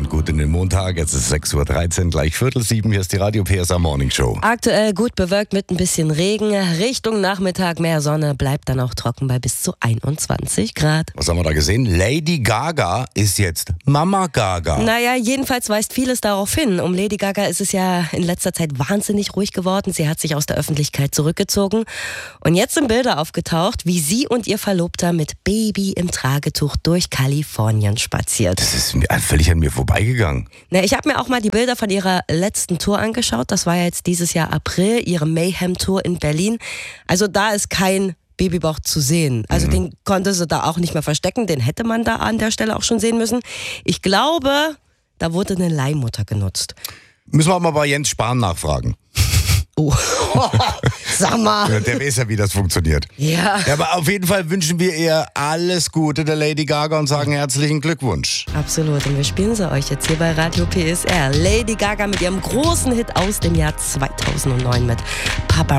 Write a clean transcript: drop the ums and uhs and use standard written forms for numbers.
gut in den Montag. Es ist 6.13 Uhr, gleich 6:45. Hier ist die Radio PSA Morning Show. Aktuell gut bewölkt mit ein bisschen Regen. Richtung Nachmittag mehr Sonne, bleibt dann auch trocken bei bis zu 21 Grad. Was haben wir da gesehen? Lady Gaga ist jetzt Mama Gaga. Naja, jedenfalls weist vieles darauf hin. Um Lady Gaga ist es ja in letzter Zeit wahnsinnig ruhig geworden. Sie hat sich aus der Öffentlichkeit zurückgezogen. Und jetzt sind Bilder aufgetaucht, wie sie und ihr Verlobter mit Baby im Tragetuch durch Kalifornien spaziert. Das ist völlig an mir vorbeigegangen. Na, ich habe mir auch mal die Bilder von ihrer letzten Tour angeschaut. Das war ja jetzt dieses Jahr April, ihre Mayhem-Tour in Berlin. Also da ist kein Babybauch zu sehen. Also den konnte sie da auch nicht mehr verstecken. Den hätte man da an der Stelle auch schon sehen müssen. Ich glaube, da wurde eine Leihmutter genutzt. Müssen wir auch mal bei Jens Spahn nachfragen. Oh, sag mal. Der weiß ja, wie das funktioniert. Ja. Aber auf jeden Fall wünschen wir ihr alles Gute, der Lady Gaga, und sagen herzlichen Glückwunsch. Absolut. Und wir spielen sie euch jetzt hier bei Radio PSR. Lady Gaga mit ihrem großen Hit aus dem Jahr 2009 mit Papa